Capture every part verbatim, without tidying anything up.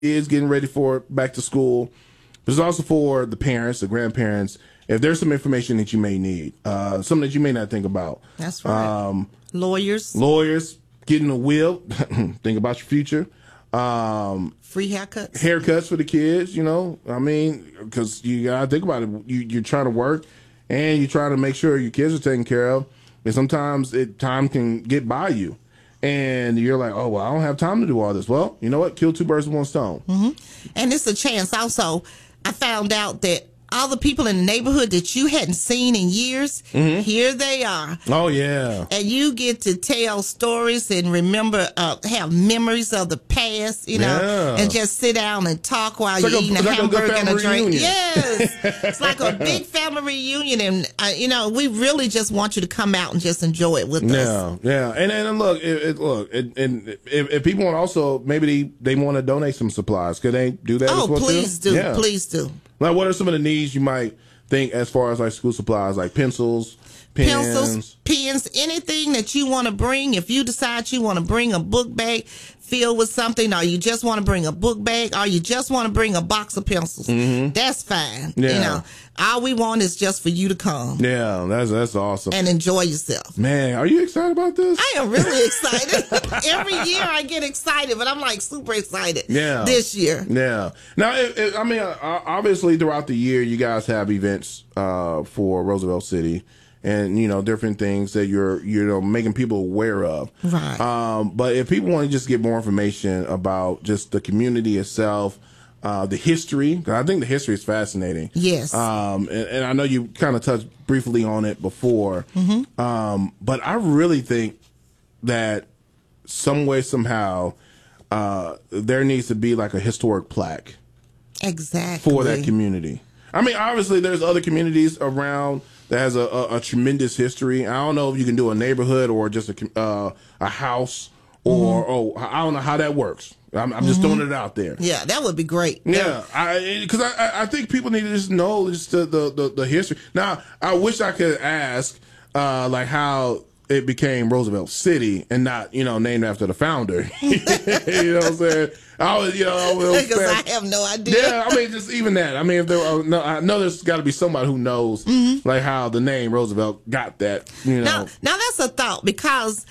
kids getting ready for back to school. But it's also for the parents, the grandparents, if there's some information that you may need, uh, something that you may not think about. That's right. Um, lawyers. Lawyers, getting a will, think about your future. Um, Free haircuts. Haircuts for the kids, you know. I mean, because you got to think about it. You, you're trying to work, and you're trying to make sure your kids are taken care of. And sometimes it, time can get by you. And you're like, oh, well, I don't have time to do all this. Well, you know what? Kill two birds with one stone. Mm-hmm. And it's a chance also. I found out that all the people in the neighborhood that you hadn't seen in years, mm-hmm. here they are. Oh, yeah. And you get to tell stories and remember, uh, have memories of the past, you know, yeah. and just sit down and talk while it's you're like eating a, a like hamburger a and a drink. Reunion. Yes. It's like a big family reunion. And, uh, you know, we really just want you to come out and just enjoy it with yeah, us. Yeah, yeah. And, and look, it, it, look, it, and if, if people want also, maybe they, they want to donate some supplies, could they do that oh, as well? please too? do. Yeah. Please do. Like, what are some of the needs you might think as far as like school supplies, like pencils, pens? Pencils, pens, anything that you want to bring. If you decide you want to bring a book bag filled with something, or you just want to bring a book bag, or you just want to bring a box of pencils, mm-hmm. that's fine. Yeah. You know, all we want is just for you to come. Yeah, that's that's awesome. And enjoy yourself. Man, are you excited about this? I am really excited. Every year I get excited, but I'm like super excited. Yeah. This year. Yeah. Now, it, it, I mean, uh, obviously throughout the year, you guys have events uh, for Roosevelt City. And, you know, different things that you're, you know, making people aware of. Right. Um, but if people want to just get more information about just the community itself, uh, the history, 'cause I think the history is fascinating. Yes. Um, and, and I know you kind of touched briefly on it before. Mm-hmm. Um, but I really think that some way, somehow, uh, there needs to be like a historic plaque. Exactly. For that community. I mean, obviously, there's other communities around that has a, a, a tremendous history. I don't know if you can do a neighborhood or just a uh, a house or mm-hmm. oh, I don't know how that works. I'm, I'm just mm-hmm. throwing it out there. Yeah, that would be great. Yeah, because I, I I think people need to just know just the the, the, the history. Now, I wish I could ask uh, like how it became Roosevelt City and not, you know, named after the founder. You know what I'm saying? I was, you know, because I have no idea. Yeah, I mean, just even that. I mean, if there, are, no, I know there's got to be somebody who knows, mm-hmm. like how the name Roosevelt got that. You know, now, now that's a thought because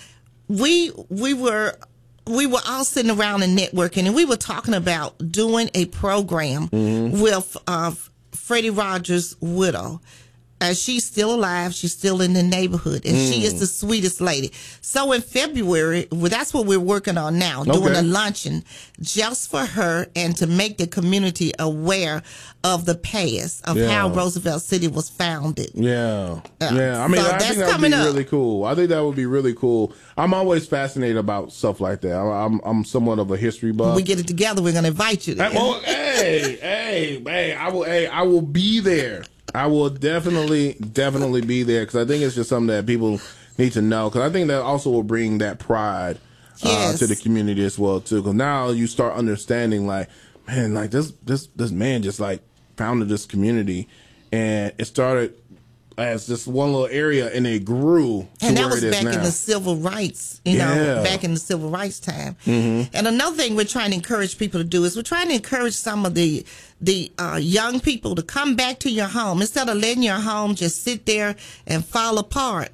we we were we were all sitting around and networking, and we were talking about doing a program mm-hmm. with uh, Freddie Rogers' widow. Uh, she's still alive. She's still in the neighborhood, and mm. she is the sweetest lady. So in February, well, that's what we're working on now, okay. doing a luncheon just for her and to make the community aware of the past of yeah. how Roosevelt City was founded. Yeah, uh, yeah. I mean, so I think that would be up. really cool. I think that would be really cool. I'm always fascinated about stuff like that. I'm I'm somewhat of a history buff. When we get it together, we're gonna invite you. Hey, well, hey, hey, hey! I will. Hey, I will be there. I will definitely, definitely be there because I think it's just something that people need to know. Because I think that also will bring that pride uh, yes. to the community as well too. Because now you start understanding, like, man, like this, this, this man just like founded this community, and it started as just one little area, and it grew to and that where was it is back now. in the civil rights, you yeah. know, back in the civil rights time. Mm-hmm. And another thing we're trying to encourage people to do is we're trying to encourage some of the the uh, young people to come back to your home instead of letting your home just sit there and fall apart.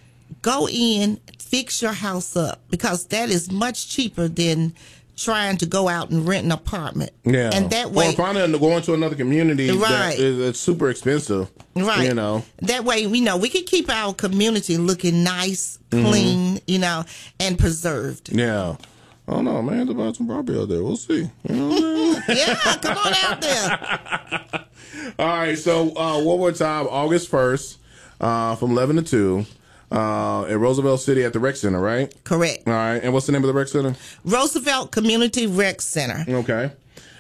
Go in, fix your house up because that is much cheaper than trying to go out and rent an apartment. Yeah. And that way. Or finding going to another community right. that is it's super expensive. Right. You know. That way, we know we can keep our community looking nice, clean, mm-hmm. you know, and preserved. Yeah. I don't know, man. There's about some property out there. We'll see. You know what I mean? Yeah, come on out there. All right. So uh, one more time, August first, uh, from eleven to two. Uh, at Roosevelt City at the Rec Center, right? Correct. All right. And what's the name of the Rec Center? Roosevelt Community Rec Center. Okay.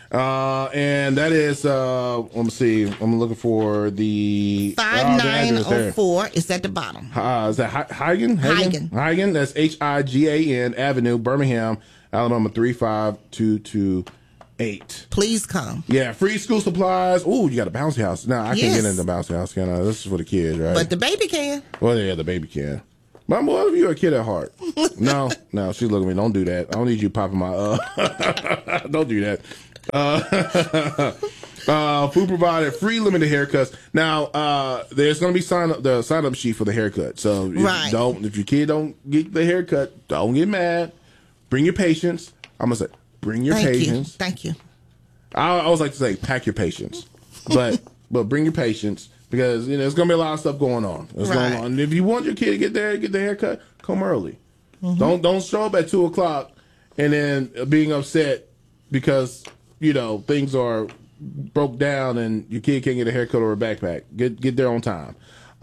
Uh, and that is, uh, let me see, I'm looking for the... five nine oh four is at the bottom. Uh, is that Higan? Higan. Higan. That's H I G A N Avenue, Birmingham, Alabama three five two two eight. Please come. Yeah, free school supplies. Ooh, you got a bouncy house. No, I yes. can't get into the bouncy house, can I? This is for the kids, right? But the baby can. Well, yeah, the baby can. Mom, what if you're a kid at heart? No, no, she's looking at me. Don't do that. I don't need you popping my, uh, don't do that. Uh, uh, food provided, free limited haircuts. Now, uh, there's going to be sign up the sign up sheet for the haircut. So if right. don't if your kid don't get the haircut, don't get mad. Bring your patience. I'm gonna say, bring your Thank patience. You. Thank you. I always like to say, pack your patience, but but bring your patience because you know there's gonna be a lot of stuff going on. There's right. going on. And if you want your kid to get there, get the haircut, come early. Mm-hmm. Don't don't show up at two o'clock and then being upset because you know things are broke down and your kid can't get a haircut or a backpack. Get get there on time.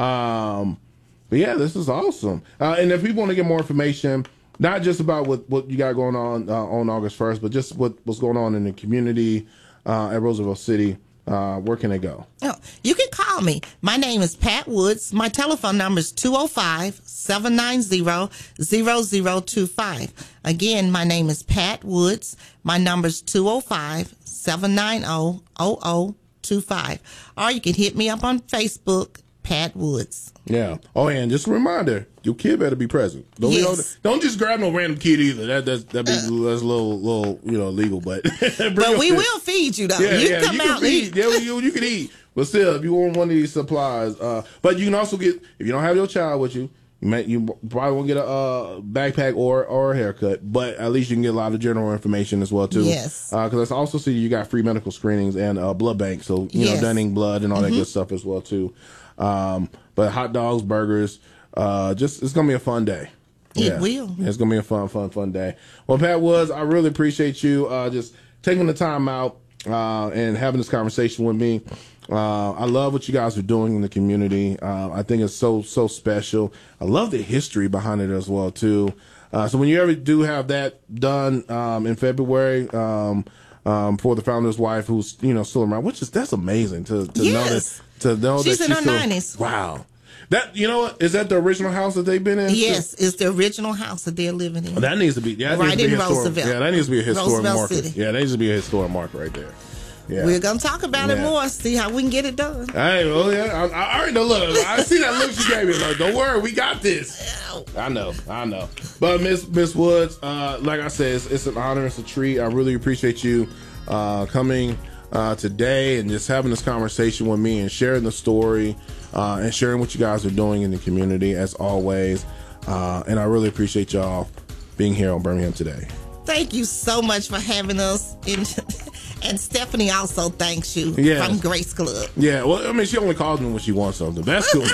Um, but yeah, this is awesome. Uh, and if people want to get more information, not just about what, what you got going on uh, on August first, but just what, what's going on in the community uh, at Roosevelt City, uh, where can they go? Oh, you can call me. My name is Pat Woods. My telephone number is two oh five, seven nine zero, zero zero two five. Again, my name is Pat Woods. My number is two oh five, seven nine zero, zero zero two five. Or you can hit me up on Facebook, Pat Woods. Yeah. Oh, and just a reminder, your kid better be present. Don't, yes. you know, don't just grab no random kid either. That that's that be uh, that's a little little you know illegal, but but we will feed you though. Yeah, you yeah, come you out can feed. Yeah, you, you can eat. But still, if you want one of these supplies, uh, but you can also get if you don't have your child with you, you may you probably won't get a uh, backpack or or a haircut, but at least you can get a lot of general information as well too. Yes. Because uh, I also see you got free medical screenings and uh, blood bank, so you yes. know donating blood and all mm-hmm. that good stuff as well too. Um, but hot dogs, burgers, uh, just it's gonna be a fun day. It yeah. will. It's gonna be a fun, fun, fun day. Well, Pat Woods, I really appreciate you uh, just taking the time out uh, and having this conversation with me. Uh, I love what you guys are doing in the community. Uh, I think it's so so special. I love the history behind it as well too. Uh, so when you ever do have that done um, in February. Um, Um, for the founder's wife, who's you know still around, which is that's amazing to, to yes. know that to know she's that in she's her still, nineties. Wow, that you know what is that the original house that they've been in? Yes, it's the original house that they're living in. Oh, that needs to be yeah, that right needs to be in historic. Roosevelt. Yeah, that needs to be a historic Roosevelt marker. City. Yeah, that needs to be a historic marker right there. Yeah. We're gonna talk about yeah. it more. See how we can get it done. Hey, well, yeah, I, I already know. Look, I see that look she gave me. Like, don't worry, we got this. I know, I know. But Miss Miss Woods, uh, like I said, it's, it's an honor, it's a treat. I really appreciate you uh, coming uh, today and just having this conversation with me and sharing the story uh, and sharing what you guys are doing in the community as always. Uh, and I really appreciate y'all being here on Birmingham Today. Thank you so much for having us. In, and Stephanie also thanks you yes. from Grace Club. Yeah, well, I mean, she only calls me when she wants something. That's cool.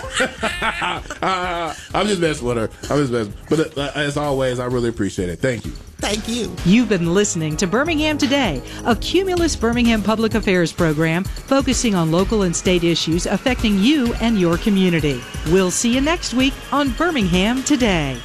uh, I'm just messing with her. I'm just messing. But uh, as always, I really appreciate it. Thank you. Thank you. You've been listening to Birmingham Today, a Cumulus Birmingham Public Affairs program focusing on local and state issues affecting you and your community. We'll see you next week on Birmingham Today.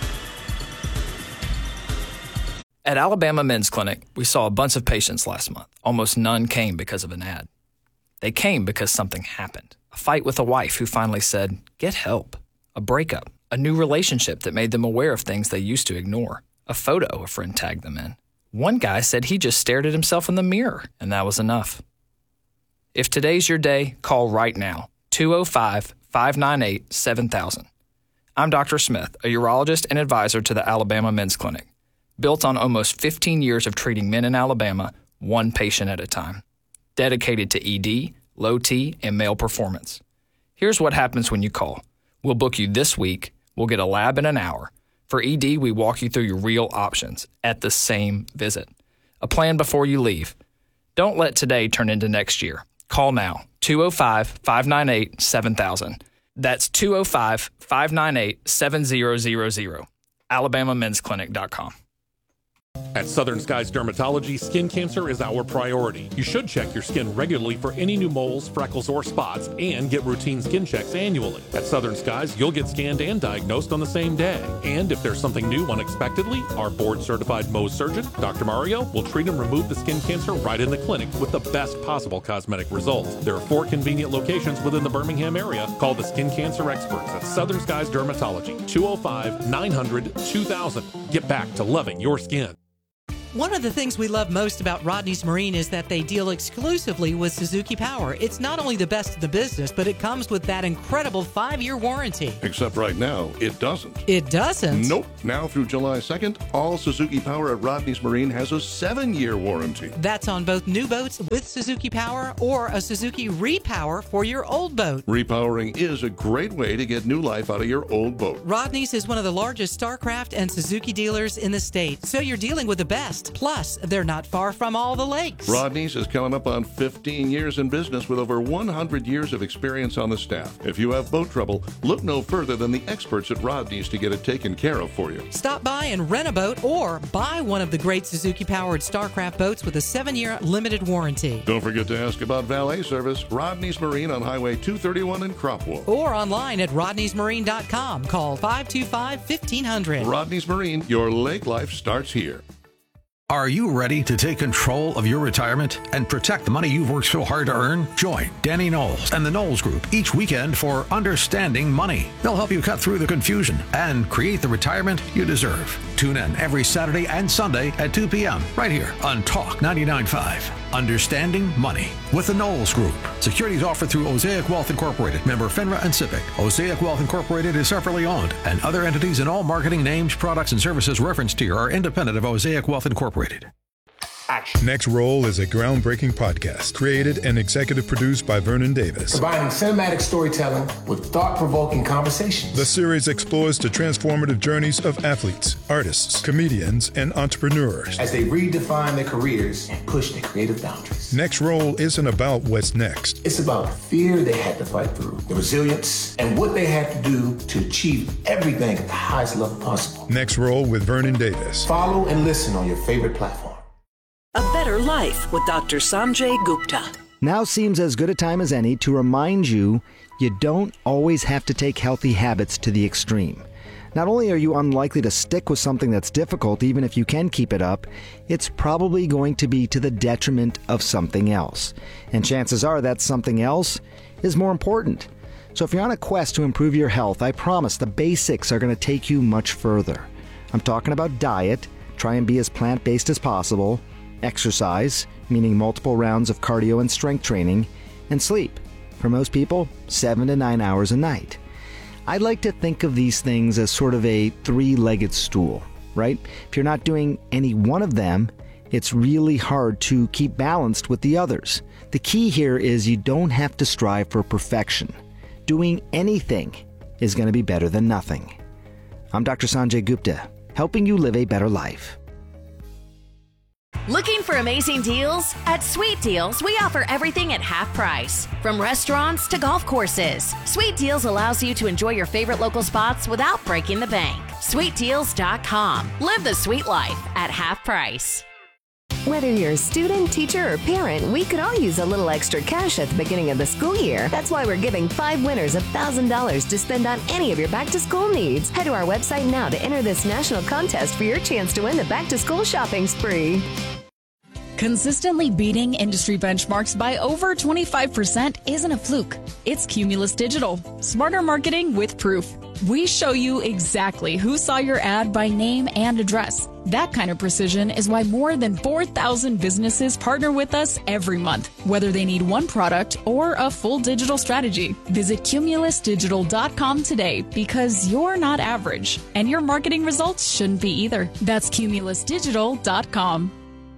At Alabama Men's Clinic, we saw a bunch of patients last month. Almost none came because of an ad. They came because something happened. A fight with a wife who finally said, get help. A breakup. A new relationship that made them aware of things they used to ignore. A photo a friend tagged them in. One guy said he just stared at himself in the mirror, and that was enough. If today's your day, call right now. two oh five, five nine eight, seven thousand. I'm Doctor Smith, a urologist and advisor to the Alabama Men's Clinic. Built on almost fifteen years of treating men in Alabama, one patient at a time. Dedicated to E D, low T, and male performance. Here's what happens when you call. We'll book you this week. We'll get a lab in an hour. For E D, we walk you through your real options at the same visit. A plan before you leave. Don't let today turn into next year. Call now, two oh five, five nine eight, seven thousand. That's two oh five, five nine eight, seven thousand. alabama men's clinic dot com. At Southern Skies Dermatology, skin cancer is our priority. You should check your skin regularly for any new moles, freckles, or spots, and get routine skin checks annually. At Southern Skies, you'll get scanned and diagnosed on the same day. And if there's something new unexpectedly, our board-certified Mohs surgeon, Doctor Mario, will treat and remove the skin cancer right in the clinic with the best possible cosmetic results. There are four convenient locations within the Birmingham area. Call the skin cancer experts at Southern Skies Dermatology, two oh five, nine hundred, two thousand. Get back to loving your skin. One of the things we love most about Rodney's Marine is that they deal exclusively with Suzuki Power. It's not only the best in the business, but it comes with that incredible five-year warranty. Except right now, it doesn't. It doesn't? Nope. Now through July second, all Suzuki Power at Rodney's Marine has a seven-year warranty. That's on both new boats with Suzuki Power or a Suzuki Repower for your old boat. Repowering is a great way to get new life out of your old boat. Rodney's is one of the largest StarCraft and Suzuki dealers in the state, so you're dealing with the best. Plus, they're not far from all the lakes. Rodney's is coming up on fifteen years in business with over one hundred years of experience on the staff. If you have boat trouble, look no further than the experts at Rodney's to get it taken care of for you. Stop by and rent a boat or buy one of the great Suzuki-powered StarCraft boats with a seven-year limited warranty. Don't forget to ask about valet service. Rodney's Marine on Highway two thirty-one in Cropwell. Or online at rodneys marine dot com. Call five two five, fifteen hundred. Rodney's Marine, your lake life starts here. Are you ready to take control of your retirement and protect the money you've worked so hard to earn? Join Danny Knowles and the Knowles Group each weekend for Understanding Money. They'll help you cut through the confusion and create the retirement you deserve. Tune in every Saturday and Sunday at two p.m. right here on Talk ninety-nine point five. Understanding Money with the Knowles Group. Securities offered through Osaic Wealth Incorporated, member FINRA and SIPC. Osaic Wealth Incorporated is separately owned, and other entities and all marketing names, products, and services referenced here are independent of Osaic Wealth Incorporated. Action. Next Roll is a groundbreaking podcast created and executive produced by Vernon Davis. Combining cinematic storytelling with thought-provoking conversations. The series explores the transformative journeys of athletes, artists, comedians, and entrepreneurs as they redefine their careers and push their creative boundaries. Next Roll isn't about what's next. It's about the fear they had to fight through, the resilience, and what they had to do to achieve everything at the highest level possible. Next Roll with Vernon Davis. Follow and listen on your favorite platform. A Better Life with Doctor Sanjay Gupta. Now seems as good a time as any to remind you you don't always have to take healthy habits to the extreme. Not only are you unlikely to stick with something that's difficult, even if you can keep it up, it's probably going to be to the detriment of something else. And chances are that something else is more important. So if you're on a quest to improve your health, I promise the basics are going to take you much further. I'm talking about diet, try and be as plant-based as possible, exercise, meaning multiple rounds of cardio and strength training, and sleep. For most people, seven to nine hours a night. I like to think of these things as sort of a three-legged stool, right? If you're not doing any one of them, it's really hard to keep balanced with the others. The key here is you don't have to strive for perfection. Doing anything is going to be better than nothing. I'm Doctor Sanjay Gupta, helping you live a better life. Looking for amazing deals? At Sweet Deals, we offer everything at half price. From restaurants to golf courses, Sweet Deals allows you to enjoy your favorite local spots without breaking the bank. sweet deals dot com. Live the sweet life at half price. Whether you're a student, teacher, or parent, we could all use a little extra cash at the beginning of the school year. That's why we're giving five winners one thousand dollars to spend on any of your back-to-school needs. Head to our website now to enter this national contest for your chance to win the back-to-school shopping spree. Consistently beating industry benchmarks by over twenty-five percent isn't a fluke. It's Cumulus Digital. Smarter marketing with proof. We show you exactly who saw your ad by name and address. That kind of precision is why more than four thousand businesses partner with us every month, whether they need one product or a full digital strategy. Visit cumulus digital dot com today because you're not average, and your marketing results shouldn't be either. That's cumulus digital dot com.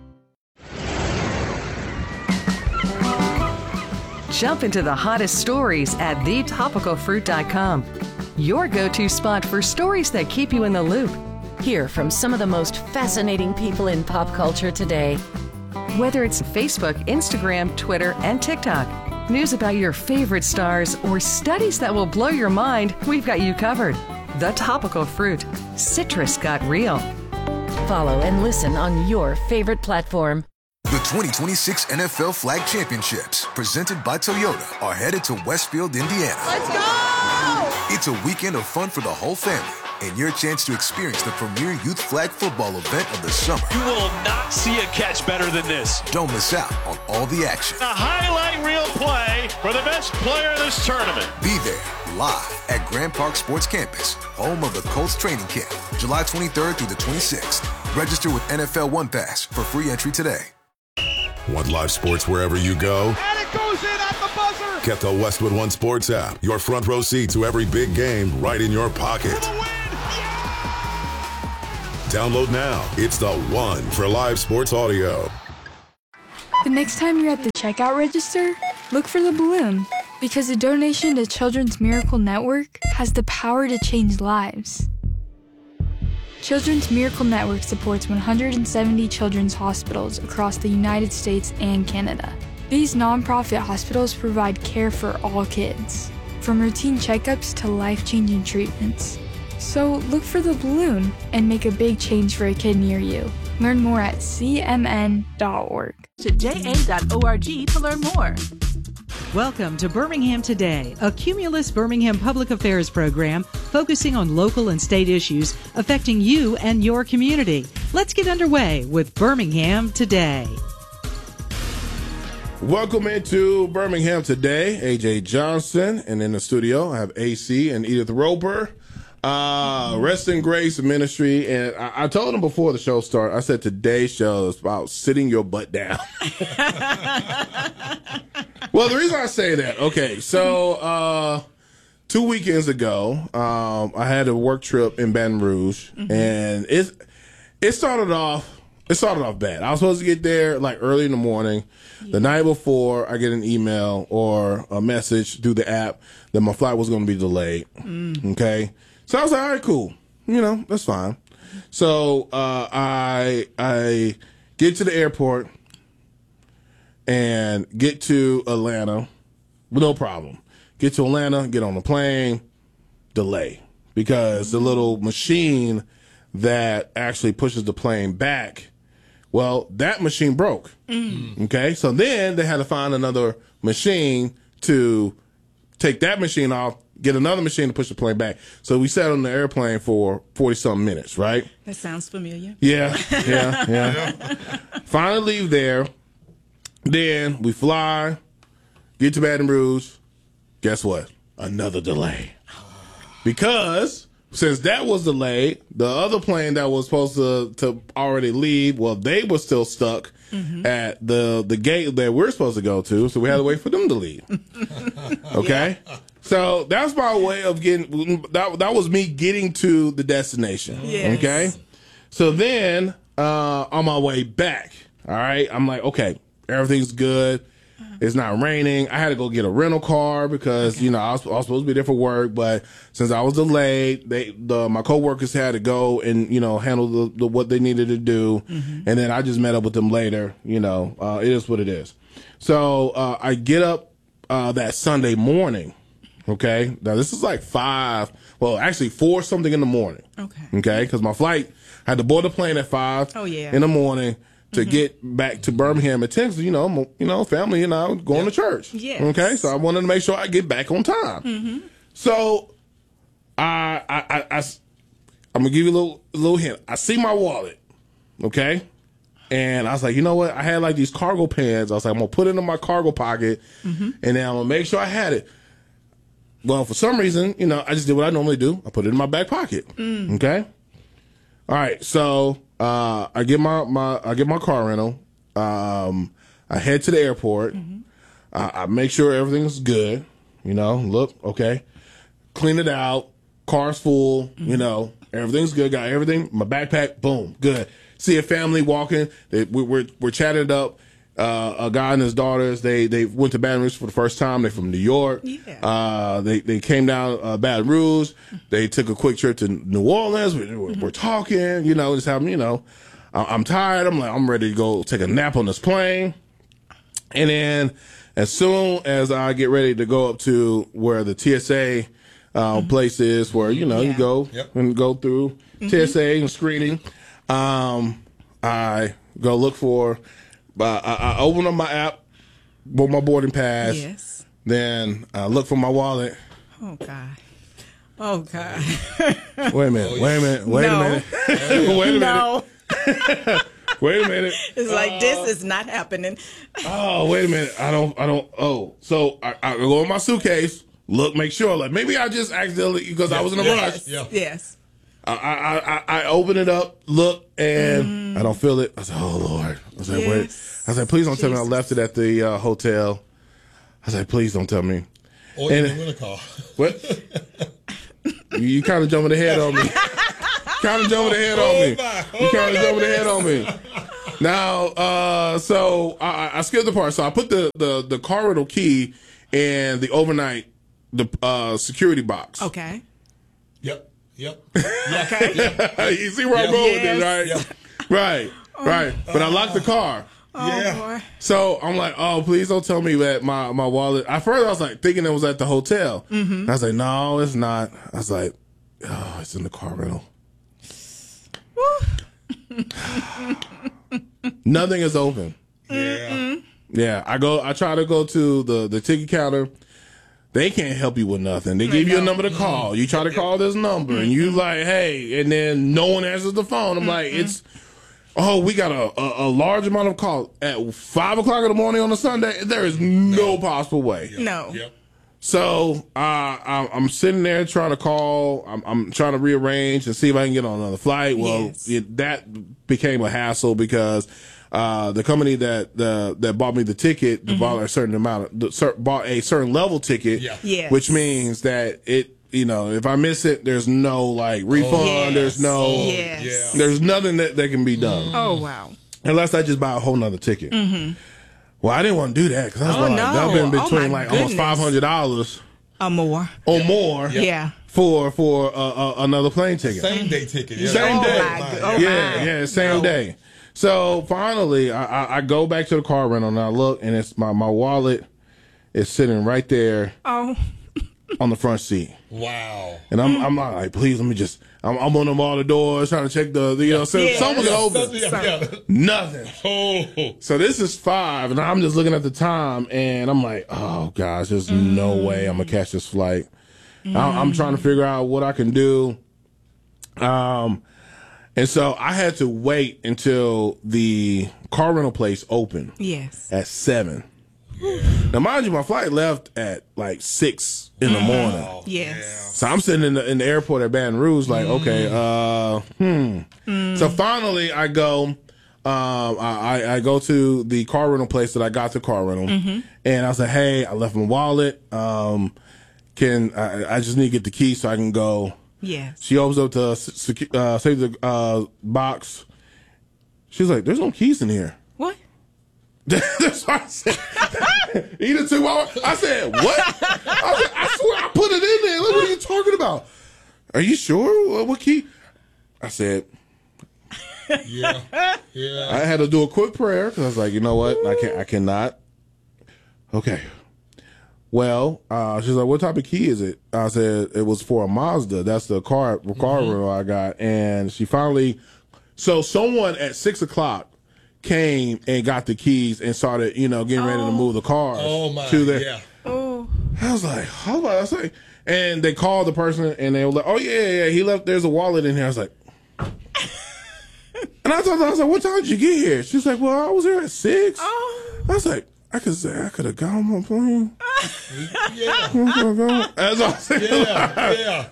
Jump into the hottest stories at the topical fruit dot com. Your go-to spot for stories that keep you in the loop. Hear from some of the most fascinating people in pop culture today. Whether it's Facebook, Instagram, Twitter, and TikTok, news about your favorite stars, or studies that will blow your mind, we've got you covered. The Topical Fruit. Citrus got real. Follow and listen on your favorite platform. The twenty twenty-six N F L Flag Championships, presented by Toyota, are headed to Westfield, Indiana. Let's go! It's a weekend of fun for the whole family and your chance to experience the premier youth flag football event of the summer. You will not see a catch better than this. Don't miss out on all the action. A highlight reel play for the best player of this tournament. Be there live at Grand Park Sports Campus, home of the Colts training camp, July twenty-third through the twenty-sixth. Register with N F L One Pass for free entry today. Want live sports wherever you go? And it goes in at the buzzer. Get the Westwood One Sports app. Your front row seat to every big game right in your pocket. Download now. It's the one for live sports audio. The next time you're at the checkout register, look for the balloon, because a donation to Children's Miracle Network has the power to change lives. Children's Miracle Network supports one hundred seventy children's hospitals across the United States and Canada. These nonprofit hospitals provide care for all kids, from routine checkups to life-changing treatments. So look for the balloon and make a big change for a kid near you. Learn more at c m n dot org. To j a dot org to learn more. Welcome to Birmingham Today, a Cumulus Birmingham public affairs program focusing on local and state issues affecting you and your community. Let's get underway with Birmingham Today. Welcome into Birmingham Today. A J Johnson, and in the studio I have A C and Edith Roper. Uh, Rest in Grace Ministry, and I, I told them before the show started, I said today's show is about sitting your butt down. Well, the reason I say that, okay, so uh, two weekends ago, um, I had a work trip in Baton Rouge, mm-hmm. and it it started off it started off bad. I was supposed to get there like early in the morning. Yeah. The night before, I get an email or a message through the app that my flight was going to be delayed. Mm. Okay. So I was like, all right, cool. You know, that's fine. So uh, I I get to the airport and get to Atlanta with no problem. Get to Atlanta, get on the plane, delay. Because the little machine that actually pushes the plane back, well, that machine broke. Mm. Okay? So then they had to find another machine to take that machine off, get another machine to push the plane back. So we sat on the airplane for forty-something minutes, right? That sounds familiar. Yeah, yeah, yeah. Finally leave there. Then we fly, get to Baton Rouge. Guess what? Another delay. Because since that was delayed, the other plane that was supposed to, to already leave, well, they were still stuck mm-hmm. at the, the gate that we're supposed to go to, so we had to wait for them to leave. Okay? Yeah. So that's my way of getting, that, that was me getting to the destination. Yes. Okay? So then, uh, on my way back, all right, I'm like, okay, everything's good. It's not raining. I had to go get a rental car because, okay. you know, I was, I was supposed to be there for work, but since I was delayed, they, the, my coworkers had to go and, you know, handle the, the what they needed to do. Mm-hmm. And then I just met up with them later. You know, uh, it is what it is. So, uh, I get up, uh, that Sunday morning. Okay. Now this is like five, well, actually four something in the morning. Okay. Okay. Cause my flight, I had to board the plane at five oh, yeah. in the morning. To mm-hmm. get back to Birmingham at ten, you know, you know, family and I going yep. to church. Yes. Okay, so I wanted to make sure I get back on time. Mm-hmm. So, I, I, I, I, I'm gonna give you a little, a little hint. I see my wallet, okay, and I was like, you know what? I had like these cargo pants. I was like, I'm gonna put it in my cargo pocket, mm-hmm. and then I'm gonna make sure I had it. Well, for some reason, you know, I just did what I normally do. I put it in my back pocket. Mm. Okay. All right, so. Uh, I get my, my I get my car rental. Um, I head to the airport. Mm-hmm. I, I make sure everything's good. You know, look, okay, clean it out. Car's full. Mm-hmm. You know, everything's good. Got everything. My backpack, boom, good. See a family walking. They, we, we're we're chatted up. Uh, a guy and his daughters. They they went to Baton Rouge for the first time. They're from New York. Yeah. Uh, they they came down uh, Baton Rouge. They took a quick trip to New Orleans. We, we're, mm-hmm. we're talking. You know, just having. You know, I'm tired. I'm like I'm ready to go take a nap on this plane. And then as soon as I get ready to go up to where the T S A uh, mm-hmm. place is, where you know yeah. you go yep. and go through mm-hmm. T S A and screening, um, I go look for. But I, I open up my app, book my boarding pass. Yes. Then I look for my wallet. Oh God. Oh God. Wait a minute. Wait a minute. Wait no. a minute. Wait a no. minute. Wait a minute. It's like uh, this is not happening. Oh, wait a minute. I don't. I don't. Oh, so I, I go in my suitcase. Look, make sure. Like maybe I just accidentally because yes. I was in a yes. rush. Yeah. Yes. I, I, I, I open it up, look, and mm. I don't feel it. I said, oh, Lord. I was like, yes. wait. I said, please don't Jesus. tell me I left it at the uh, hotel. I said, please don't tell me. Or you didn't call. What? you you kind of jumping ahead on me. kind of jumping ahead on me. Oh oh you kind of jumping ahead on me. Now, uh, so I, I skipped the part. So I put the, the, the car rental key in the overnight the uh, security box. Okay. Yep. Yep. Okay. Yep. You see where I'm going with this, right? Yep. Right. Oh. Right. But I locked the car. Oh, yeah. boy. So I'm like, oh, please don't tell me that my, my wallet. At first, I was like thinking it was at the hotel. Mm-hmm. I was like, no, it's not. I was like, oh, it's in the car rental. Nothing is open. Yeah. Yeah. I go. I try to go to the, the ticket counter. They can't help you with nothing. They give you a number to call. You try to call this number, and you like, hey, and then no one answers the phone. I'm like, it's. Oh, we got a, a, a large amount of calls at five o'clock in the morning on a Sunday. There is no, no. possible way. No. Yep. So uh, I'm, I'm sitting there trying to call. I'm, I'm trying to rearrange and see if I can get on another flight. Well, yes. it, that became a hassle because uh, the company that the, that bought me the ticket mm-hmm. bought a certain amount of bought a certain level ticket, yeah. yes. which means that it. You know, if I miss it, there's no like refund. Oh, yes. There's no, yes. yeah. there's nothing that, that can be done. Oh wow! Unless I just buy a whole nother ticket. Mm-hmm. Well, I didn't want to do that because I was oh, like, no. I've been between oh, like goodness. almost five hundred dollars or more, or yeah. more, yeah, yeah. for for uh, uh, another plane ticket. Same day ticket. Yeah. Same oh, day. My, oh, yeah, my. yeah, same no. day. So finally, I, I, I go back to the car rental and I look, and it's my my wallet is sitting right there. Oh. On the front seat. Wow. And I'm I'm like, please let me just I'm, I'm on them all the doors trying to check the, the you know, so yeah. something yeah. open. Yeah, yeah. Nothing. Oh. So this is five, and I'm just looking at the time, and I'm like, oh gosh, there's mm. no way I'm gonna catch this flight. Mm. I, I'm trying to figure out what I can do. Um, and so I had to wait until the car rental place opened. Yes. At seven. Now, mind you, my flight left at like six in the morning. Yes. So I'm sitting in the in the airport at Baton Rouge, like, mm. okay, uh, hmm. Mm. So finally, I go, um, I I go to the car rental place that I got the car rental, mm-hmm. and I was like, hey, I left my wallet. Um, can I, I just need to get the key so I can go? Yes. She opens up the secu- uh, save the uh, box. She's like, there's no keys in here. What? That's what I said. Either two hours. I said, what? I, said, I swear I put it in there. Look, what are you talking about? Are you sure? What, what key? I said, yeah. Yeah. I had to do a quick prayer because I was like, you know what? I can't. I cannot. Okay. Well, uh, she's like, what type of key is it? I said, it was for a Mazda. That's the car, car mm-hmm. rental I got. And she finally, so someone at six o'clock came and got the keys and started, you know, getting oh. ready to move the cars. Oh my, to the, yeah. Oh. I was like, hold on. I was like, and they called the person and they were like, oh yeah, yeah, yeah. He left, there's a wallet in here. I was like, and I told her, I was like, what time did you get here? She's like, well, I was here at six. Oh. I was like, I could say I could have got on my plane. Yeah. As I was saying, yeah, yeah.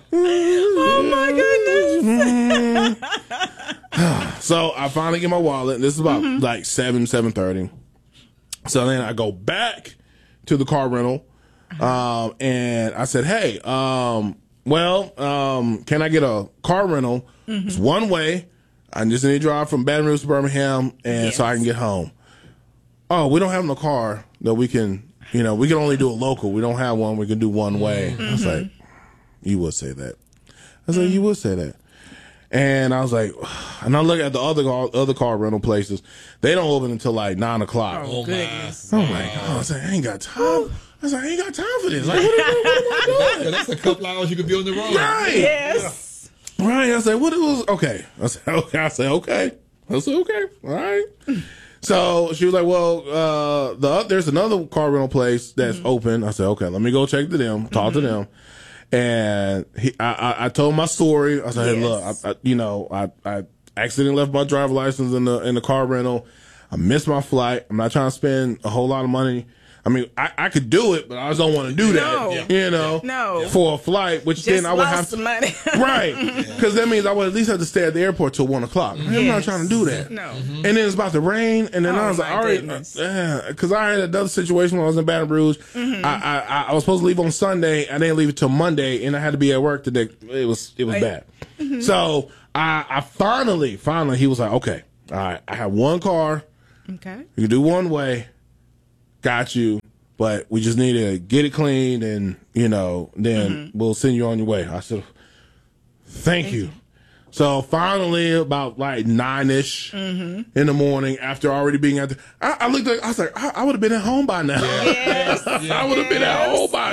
Oh my goodness. So I finally get my wallet. This is about mm-hmm. like seven, seven thirty. So then I go back to the car rental, um, and I said, "Hey, um, well, um, can I get a car rental? Mm-hmm. It's one way. I just need to drive from Baton Rouge to Birmingham, and yes. so I can get home." Oh, we don't have no car that we can, you know, we can only do a local. We don't have one. We can do one way. Mm-hmm. I was like, you would say that. I was like, you would say that. And I was like, and I look at the other other car rental places. They don't open until like nine o'clock. Oh, goodness. I'm like, oh, I was like, I ain't got time. I was like, I ain't got time for this. Like, what, what, what am I doing? That's a couple hours you could be on the road. Right. Yes. Yeah. Right. I said, what it was? Okay. I said, okay. I said, okay. I said, okay. All right. So she was like, well, uh, the there's another car rental place that's mm-hmm. open. I said, okay, let me go check to them, talk mm-hmm. to them. And he, I, I, I told my story. I said, yes. hey, look, I, I, you know, I, I accidentally left my driver's license in the in the car rental. I missed my flight. I'm not trying to spend a whole lot of money. I mean, I, I could do it, but I just don't want to do that. No. You know, No. for a flight, which Just then I would lost have to, some money. right? Because that means I would at least have to stay at the airport till one o'clock. I'm not Yes. trying to do that. No. And then it's about to rain, and then Oh, I was like, my all right, goodness. because I had another situation when I was in Baton Rouge. Mhm. I, I I was supposed to leave on Sunday. I didn't leave it till Monday, and I had to be at work today. It was it was Right. bad. Mhm. So I, I finally, finally, he was like, okay, all right, I have one car. Okay. You can do one way. Got you. But we just need to get it cleaned, and, you know, then Mhm. we'll send you on your way. I said, thank, you. So finally, about like nine-ish Mhm. in the morning, after already being at the, I, I looked like, I was like, I, I would have been at home by now. Yes. I would have been at home by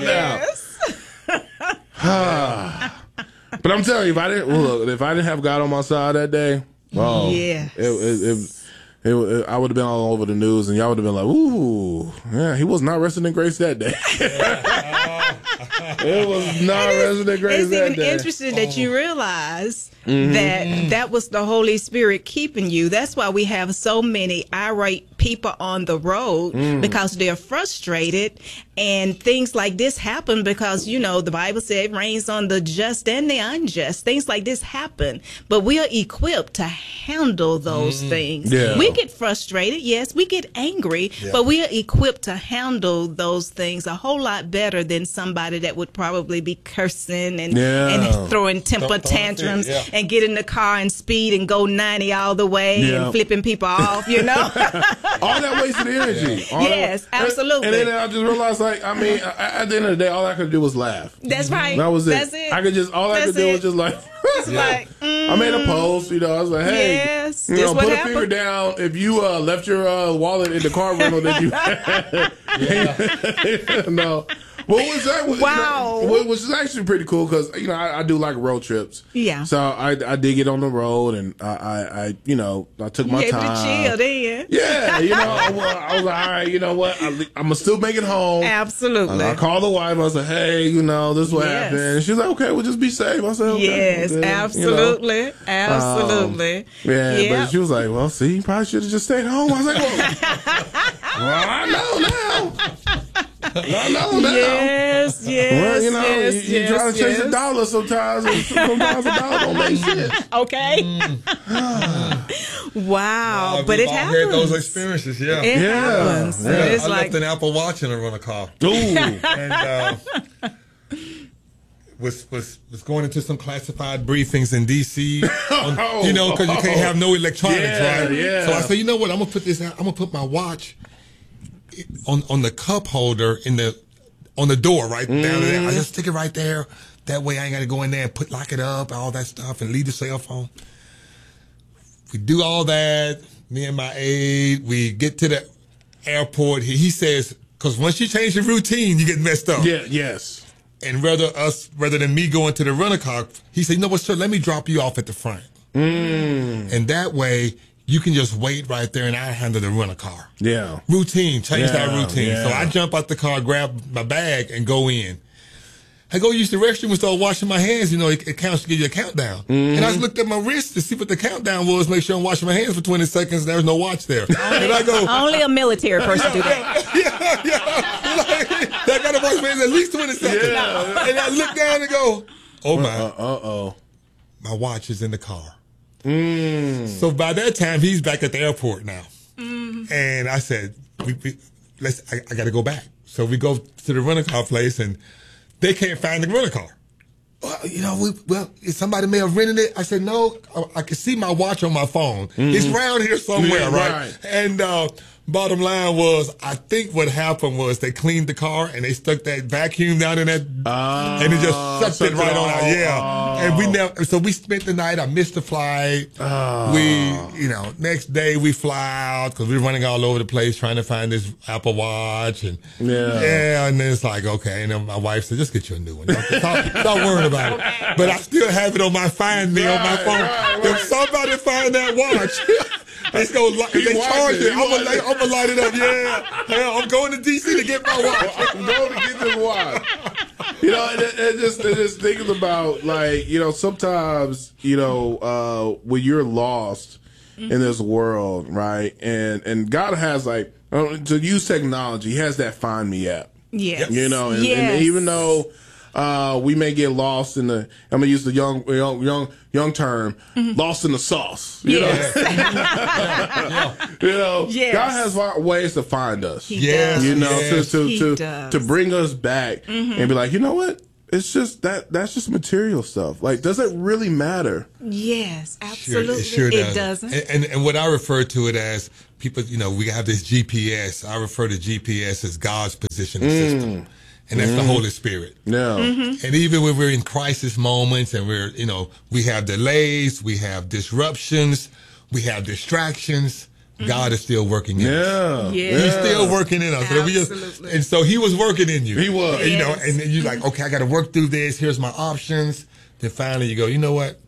now. But I'm telling you, if I didn't well, look, if I didn't have God on my side that day, oh, Yes. it, it, it, it, it, I would have been all over the news, and y'all would have been like, "Ooh, yeah, he was not resting in grace that day." It was not resting in grace It's that even day. interesting that you realize Mhm. that that was the Holy Spirit keeping you. That's why we have so many irate people on the road Mm. because they're frustrated, and things like this happen because, you know, the Bible said it rains on the just and the unjust. Things like this happen, but we are equipped to handle those things. Yeah. We get frustrated, yes, we get angry, Yeah. but we are equipped to handle those things a whole lot better than somebody that would probably be cursing and, Yeah. and throwing temper Don't- don't tantrums think, yeah. and get in the car and speed and go ninety all the way Yeah. and flipping people off, you know? All that wasted energy. All that- Yes, absolutely. And, and then I just realized, like, I mean, a- at the end of the day, all I could do was laugh. That's right. That was it. That's it. I could just, all I That's could do it. was just like, It's like, I made a post, you know, I was like, hey, Yes, you this know, what put a happened. finger down if you uh, left your uh, wallet in the car rental that you had. No. Well, was that, Wow. You know, which is actually pretty cool because, you know, I, I do like road trips. Yeah. So I, I did get on the road and I, I, I you know, I took my You able time. to chill then. Yeah, you know, I, was- I was like, all right, you know what? I, I'm gonna still make it home. Absolutely. I called the wife. I was like, hey, you know, this is what Yes. happened. And she's like, okay, well, just be safe. I said, okay. Yes, Then, you know. absolutely. Absolutely. Um, yeah, Yeah. but she was like, well, see, you probably should have just stayed home. I was like, well, well I know now. I know now. Yes, yes, Well, you know, yes, you, you yes, try to chase yes. a dollar sometimes, and sometimes a dollar don't make sense. Okay. Wow, Uh, but we've it all happens. had those experiences, yeah. It Yeah. happens. Yeah. It's I like- left an Apple Watch in a rental car. Ooh. And uh, was was was going into some classified briefings in D C on- you know, because you can't have no electronics, Yeah, right? yeah. So I said, you know what? I'm gonna put this. I'm gonna put my watch on on the cup holder in the on the door right down there. I just stick it right there. That way, I ain't got to go in there and put lock it up, all that stuff, and leave the cell phone. We do all that. Me and my aide, we get to the airport. He, he says, because once you change your routine, you get messed up. Yeah, yes. And rather us, rather than me going to the rental car, he said, you know what, sir, let me drop you off at the front. Mm. And that way, you can just wait right there and I handle the rental car. Yeah. Routine, change that Yeah, routine. yeah. So I jump out the car, grab my bag, and go in. I go use the restroom and start washing my hands. You know, it, it counts to give you a countdown. Mm-hmm. And I just looked at my wrist to see what the countdown was, make sure I'm washing my hands for twenty seconds, and there was no watch there. And I go, Only a military person do that. yeah, yeah. Like, I got to wash my hands at least twenty seconds. Yeah. And I look down and go, oh my. Uh oh. My watch is in the car. Mm. So by that time, he's back at the airport now. And I said, we, we, let's. I, I got to go back. So we go to the rental car place, and they can't find the rental car. Well, you know, we, well, somebody may have rented it. I said, no, I, I can see my watch on my phone. Mhm. It's around here somewhere, Yeah, right? right. And uh, bottom line was, I think what happened was they cleaned the car and they stuck that vacuum down in that, Uh, and it just sucked sucked it right it on out. all. Yeah. Oh. And we never, so we spent the night. I missed the flight. Oh. We, you know, next day we fly out because we were running all over the place trying to find this Apple Watch. And Yeah. yeah, and then it's like, okay. And then my wife said, just get you a new one. Don't, stop, stop worrying about it. But I still have it on my Find Me on my Right, phone. right, If right. somebody find that watch, it's gonna, li- if You they watch charge it, it, you I'm gonna, watch light, it. I'm gonna light it up. Yeah. Yeah, I'm going to D C to get my watch. I'm going to get this watch. You know, it, it just it just thinking about, like, you know, sometimes, you know, uh, when you're lost in this world, right, and and God has, like, uh, to use technology. He has that Find Me app. Yes. You know, and, yes. and even though uh, we may get lost in the, I'm gonna use the young, young, young, young term, mm-hmm. lost in the sauce. You yes. know, you know, yes. God has ways to find us. He yes. You know, yes. to to he to, does. to bring us back mm-hmm. and be like, you know what? It's just that that's just material stuff. Like, does it really matter? Yes, absolutely. Sure, it, sure it doesn't. And, and and what I refer to it as, people, you know, we have this G P S. I refer to G P S as God's positioning mm. system. And that's mm. the Holy Spirit. Yeah. Mm-hmm. And even when we're in crisis moments and we're, you know, we have delays, we have disruptions, we have distractions, mm-hmm. God is still working in yeah. us. Yeah. He's still working in us. Absolutely. Just, and so he was working in you. He was. You know, Yes. and you're like, okay, I got to work through this. Here's my options. Then finally you go, you know what?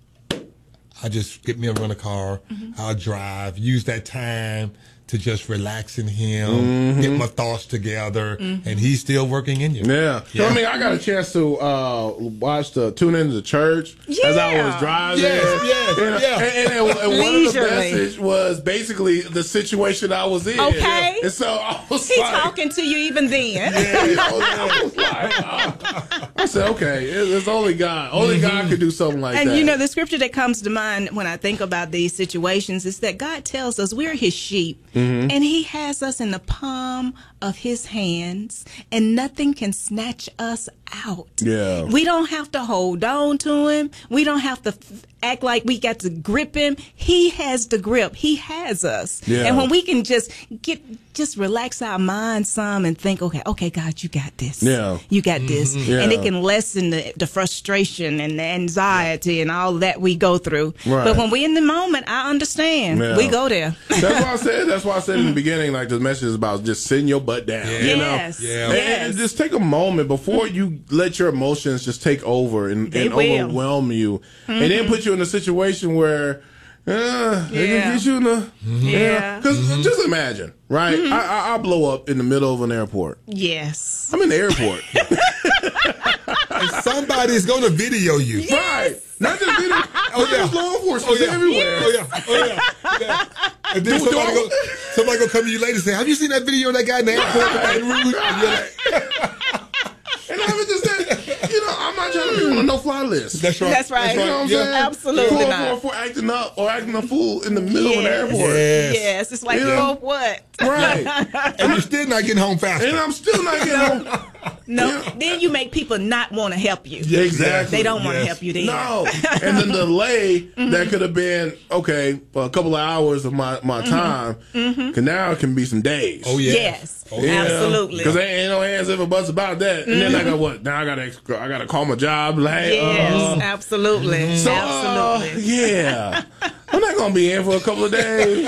I'll just get me a rental car. Mm-hmm. I'll drive, use that time to just relax in him, mm-hmm. get my thoughts together, mm-hmm. and he's still working in you. Yeah. yeah. So, I mean, I got a chance to uh, watch the tune into the church yeah. as I was driving. Yes, yes, you know, yeah. And, and, and, and one of the message was basically the situation I was in. Okay. And so I was He's like, talking to you even then. Yeah, you know, I was like, uh, I said, okay, it's only God. Only mm-hmm. God could do something like and that. And you know, the scripture that comes to mind when I think about these situations is that God tells us we're his sheep, mm-hmm. and he has us in the palm of his hands, and nothing can snatch us out. Yeah. We don't have to hold on to him. We don't have to f- act like we got to grip him. He has the grip. He has us. Yeah. And when we can just get, just relax our minds some and think, okay, okay, God, you got this. Yeah. You got this. Mm-hmm. Yeah. And it can lessen the, the frustration and the anxiety and all that we go through. Right. But when we're in the moment, I understand. Yeah. We go there. That's why I said, that's why I said in the beginning, like, the message is about just sitting your butt down. Yeah. You Yes. know? Yeah. And, Yes. and just take a moment before you let your emotions just take over and, They and will. overwhelm you, mm-hmm. and then put you in a situation where uh, they Yeah. can get you in the Yeah. Because Mm-hmm. just imagine, right? Mm-hmm. I, I I blow up in the middle of an airport. Yes. I'm in the airport, And somebody's going to video you. right? Not just video. Oh yeah. There's law enforcement Oh, yeah. everywhere. Oh, yeah. Oh, yeah. yeah. And then Do- somebody do- go, somebody go come to you later and say, have you seen that video of that guy in the airport? And you're like, And I was just saying, you know, I'm not trying to be on a no-fly list. That's right. That's right. You know what I'm Yeah. saying? Absolutely for, not. For, for acting up or acting a fool in the middle of an Yes. airport. Yes. Yes. It's like, You you know? know what? Right. And you're still not getting home faster. And I'm still not getting home. No, Yeah. then you make people not want to help you. Yeah, exactly. They don't want to Yes. help you then. No. And the delay Mm-hmm. that could have been, okay, well, a couple of hours of my, my time, Mm-hmm. can now it can be some days. Oh, yeah. Yes. Oh, Yeah. Absolutely. Because there ain't no hands if a butts about that. And then I got what? Now I got to I got to call my job. Like, hey, Yes, uh, absolutely. so, uh, Absolutely. yeah. I'm not going to be in for a couple of days.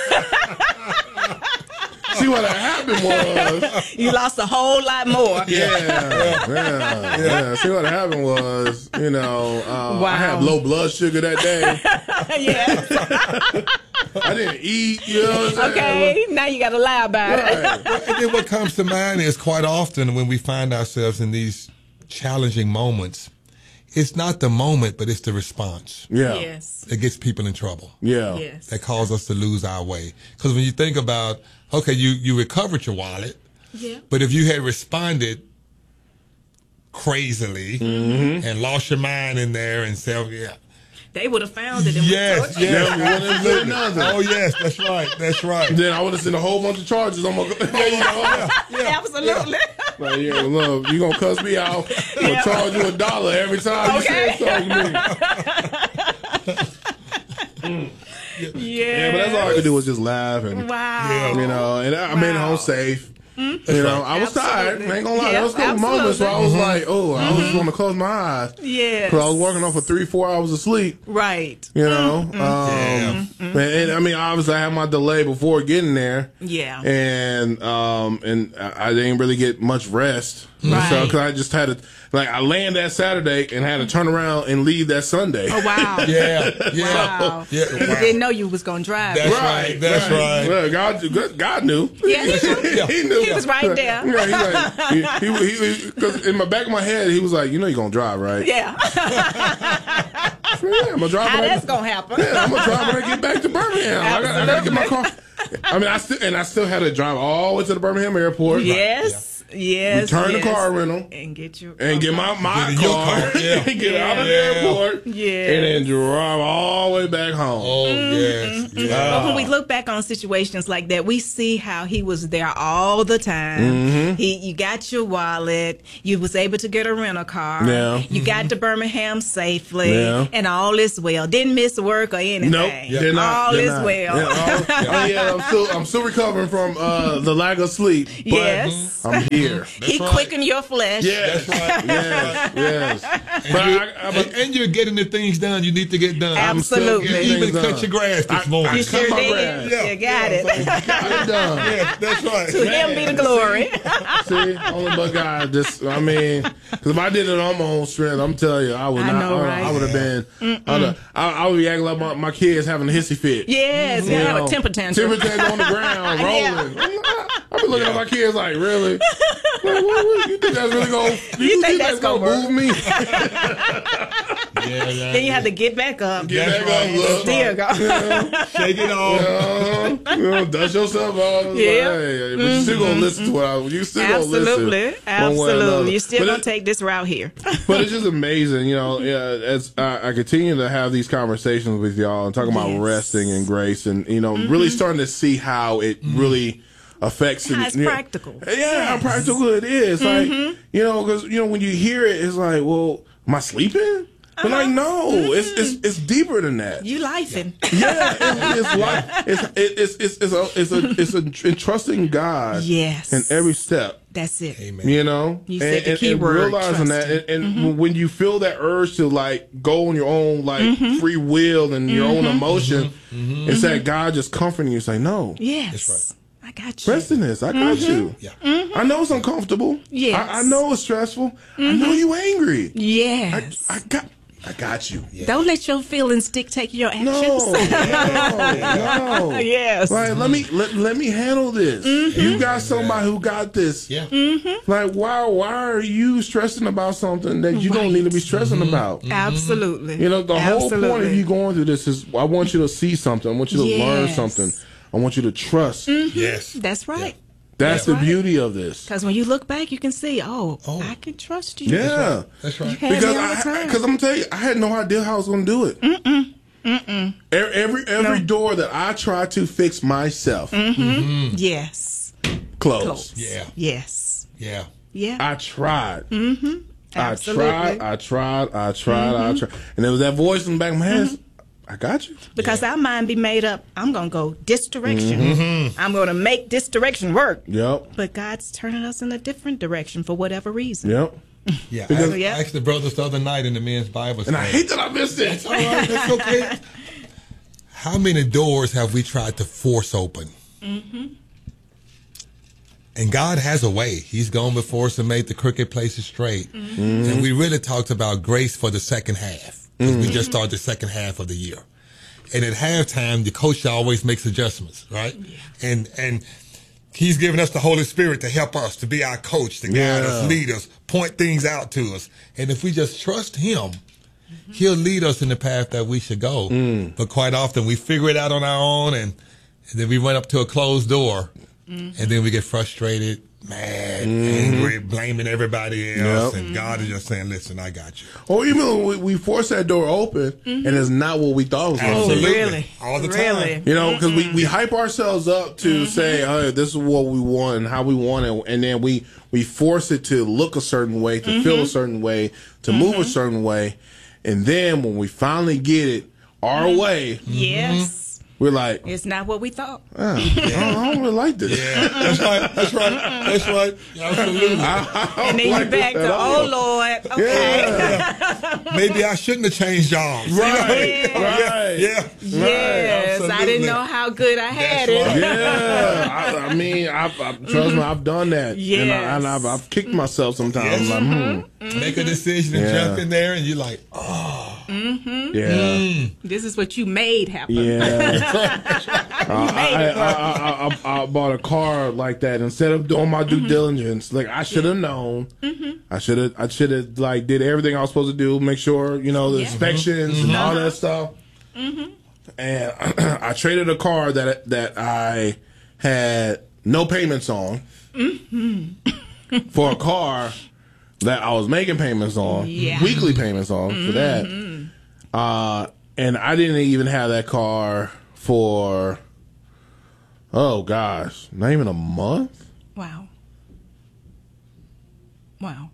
See, what happened was... You lost a whole lot more. Yeah, yeah, yeah. See, what happened was, you know, uh, Wow. I had low blood sugar that day. Yes. I didn't eat, you know what I'm saying? Okay, now you got to lie about it. Right. And then what comes to mind is quite often when we find ourselves in these challenging moments, it's not the moment, but it's the response Yeah. Yes. that gets people in trouble. Yeah. Yes. That cause us to lose our way. Because when you think about, okay, you, you recovered your wallet, Yeah. but if you had responded crazily Mm-hmm. and lost your mind in there and said, yeah. They would have found it and Yes, would have told you. yes. Yeah, we wouldn't have done nothing. Oh, yes, that's right, that's right. Then I would have sent a whole bunch of charges on my. yeah, yeah. Absolutely. Like, yeah, look, you gonna cuss me out? I'm gonna Yeah. charge you a dollar every time Okay. you say something to me. Yeah. Yeah, but that's all I could do was just laugh and, Wow. you know, and I made it home safe. Mm-hmm. You know, I was Absolutely. tired. I ain't gonna lie. Yeah, there was a couple moments where I was absolutely. like, oh, I was just want to close my eyes. Yes. Because I was working off for three, four hours of sleep. Right. You know, Mm-hmm. um, and, and I mean, obviously, I had my delay before getting there. Yeah. And um, and I I didn't really get much rest. Right. So, because I just had to, like, I land that Saturday and had to turn around and leave that Sunday. Oh, wow. Yeah, yeah. Wow. Yeah, You wow. didn't know you was going to drive. That's right, that's right. Well, God, God- God knew. Yeah, he knew. he knew. He was right there. Yeah, he like, he, he, he, because in my back of my head, he was like, you know, you're gonna drive, right? Yeah. Yeah, I'm gonna drive. How when I- that's going to happen. Yeah, I'm gonna drive when I get back to Birmingham. I gotta, I gotta get my car. I I mean, I still and I still had to drive all the way to the Birmingham airport. Yes. Yes, return yes. the car rental and get your and get my my Get in your car, car, yeah. and get Yeah. out of the Yeah. airport, Yes. and then drive all the way back home. Oh yes, yeah. But when we look back on situations like that, we see how he was there all the time. Mhm. He, you got your wallet. You was able to get a rental car. Yeah. You got to Birmingham safely, Yeah. and all is well. Didn't miss work or anything. Nope, they're not. all they're is not. well. Yeah, all- oh yeah, I'm still I'm still recovering from uh, the lack of sleep. But Yes. I'm here. He quickened your flesh. Yes, That's right. yes, yes. And, But you, I, I, and, and you're getting the things done you need to get done. Absolutely. You even Things cut done. your grass this I- morning. I You cut sure my did. grass. Yeah. You got it. Got it done. Yeah, that's right. To him be the glory. See, only but God. Just, I mean, because if I did it on my own strength, I'm telling you, I would I not. know, I, right? I would have been. I'd have- I, I would be acting like my, my kids having a hissy fit. Yes, you have a temper tantrum. Temper tantrum on the ground, Yeah. rolling. I've been looking at my kids like, really? Like, what, what, you think that's really going? to You, think think that's that's gonna gonna move me? Yeah, yeah, Then you have to get back up. Get That's back right. up, look. Still go. Yeah. Shake it off. Uh, you know, dust yourself off. It's Yeah. like, hey, but you still gonna listen to what I. You still gonna listen. Absolutely. one way or another. Absolutely. You're still But going it- to take this route here. But it's just amazing, you know. Yeah, as I, I continue to have these conversations with y'all and talking about Yes. resting and grace, and you know, really starting to see how it really affects. How it's you know, practical. Yeah, how practical it is. Like you know, because you know when you hear it, it's like, well, am I sleeping? But like, no, it's it's it's deeper than that. You lifing. Yeah, it's, it's like it's it's it's it's a it's a it's a trusting God. Yes. In every step. That's it. You know, You said and, the and- key and word, realizing that, and, trusting. and when you feel that urge to like go on your own like free will and your own emotion, it's that God just comforting you, say, no, Yes. That's right. I got you. rest in this. I got you. Yeah. I know it's uncomfortable. Yes. I, I know it's stressful. I know you angry. Yes. I got. I got you. Don't let your feelings dictate your actions. No, no, no. Yes. Like, let me let, let me handle this. You got somebody who got this. Yeah. Like, why why are you stressing about something that you don't need to be stressing about? Absolutely. You know, the whole point Absolutely. of you going through this is I want you to see something. I want you to learn Yes. something. I want you to trust. Yes. That's right. That's the Right. beauty of this. Because when you look back, you can see, oh, I can trust you. Yeah. That's You right. had Because me all the I, time. because I'm gonna tell you, I had no idea how I was gonna do it. Mm-mm. Mm-mm. Every every, every door that I tried to fix myself Mm-hmm. Yes. closed. Close. Yeah. Yes. Yeah. Yeah. I tried. Mm-hmm. I Absolutely. tried. I tried. I tried. I tried. And there was that voice in the back of my head. I got you. Because our mind be made up, I'm going to go this direction. I'm going to make this direction work. Yep. But God's turning us in a different direction for whatever reason. Yep. Yeah. Because- I, Yeah. I asked the brothers the other night in the men's Bible And I study. hate that I missed it. It's all right. That's okay. How many doors have we tried to force open? Mm-hmm. And God has a way. He's gone before us and made the crooked places straight. Mm-hmm. And we really talked about grace for the second half. Because we just started the second half of the year. And at halftime, the coach always makes adjustments, right? And and he's given us the Holy Spirit to help us, to be our coach, to guide Yeah. us, lead us, point things out to us. And if we just trust him, he'll lead us in the path that we should go. Mm. But quite often we figure it out on our own, and, and then we run up to a closed door, and then we get frustrated, mad, angry, blaming everybody else. Yep. And God is just saying, listen, I got you. Or even when we, we force that door open and it's not what we thought it was going to be. Absolutely. really? All the Really? time. You know, because we, we hype ourselves up to say, oh, this is what we want and how we want it. And then we, we force it to look a certain way, to feel a certain way, to move a certain way. And then when we finally get it our way, Yes. we're like, It's not what we thought. ah, I, don't, I don't really like this. Yeah, that's right. That's right. That's right. Absolutely. I, I don't And then like you back this at to, all. oh, Lord. Okay. Yeah. Maybe I shouldn't have changed jobs. Right. Yeah. Right. Yeah. Yes. I Absolutely. didn't know how good I had That's it. right. Yeah, I, I mean, I've, I, trust me, I've done that, and, I, Yes. and I've, I've kicked myself sometimes. Yes. Like, hmm, Make a decision and Yeah. jump in there, and you're like, oh. Mm-hmm. yeah, This is what you made happen. yeah. Uh, made I, it I, I, I, I bought a car like that instead of doing my due diligence. Like I should have known. I should have. I should have like did everything I was supposed to do. Make sure you know the Yeah. inspections and all that stuff. and I traded a car that that I had no payments on Mm-hmm. for a car that I was making payments on, Yeah. weekly payments on for that. Mhm. Uh, and I didn't even have that car for, oh gosh, not even a month. Wow. Wow.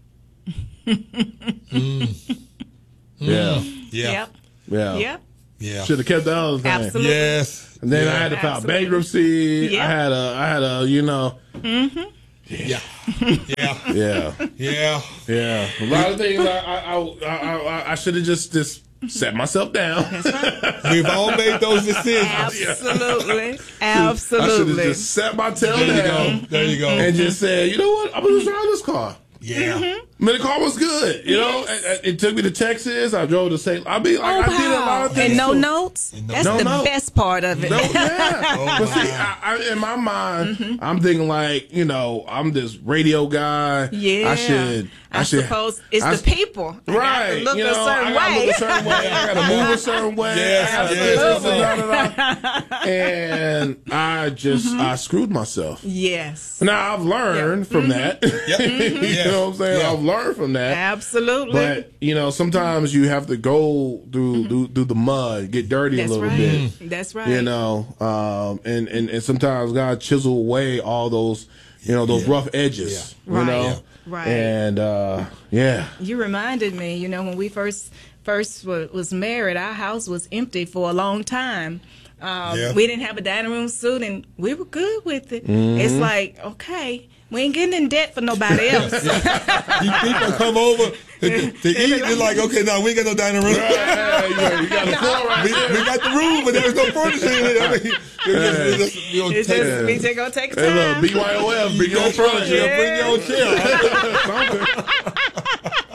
Mm. Yeah. Yeah. Yep. Yeah. Yep. Yeah. Should have kept the other thing. Absolutely. Yes. And then Yeah. I had to file Absolutely. bankruptcy. Yep. I had a, I had a, you know, Mm-hmm. Yeah. Yeah. yeah, Yeah. yeah. A lot of things I, I, I, I, I, I should have just, just set myself down. We've all made those decisions. Absolutely. I should Absolutely. have just set my tail There you down. go. There you go. And just said, you know what? I'm gonna just drive this car. Yeah. Mm-hmm. I mean, the car was good. You know, it, it- it took me to Texas. I drove to Saint. I mean, like, Oh, I did a lot wow. of things. And no too. notes? That's No the notes. best part of it. No, yeah. Oh, but see, wow. I, I, in my mind, Mm-hmm. I'm thinking like, you know, I'm this radio guy. Yeah. I should. I, I should. suppose it's I- the people. I Right. got to look you a know, certain I gotta way. look a certain way. I gotta move a certain way. Yes, I gotta yes, do this, yes. da, da, da. And I just, Mm-hmm. I screwed myself. Yes. Now I've learned from that. you Yes. know what I'm saying? Yeah. I've learned from that. Absolutely. But you know, sometimes you have to go through through, through the mud, get dirty That's a little right. bit. That's right. You know, um, and, and and sometimes God chisel away all those, you know, those rough edges. Yeah. You Right. know, Yeah. Right. And uh, yeah, You reminded me, you know, when we first first wa- was married, our house was empty for a long time. Um, Yeah. We didn't have a dining room suite, and we were good with it. Mm-hmm. It's like, okay, we ain't getting in debt for nobody else. You people come over to, to eat. You're like, okay, now we ain't got no dining room. Right, you got- you got the floor right we, there. we got the room, but there's no furniture in it. I mean, you just, you just, you know, It's take, just, we just gonna take Hey, look, time. B Y O F, bring your own furniture. yeah, bring your own chair. Something.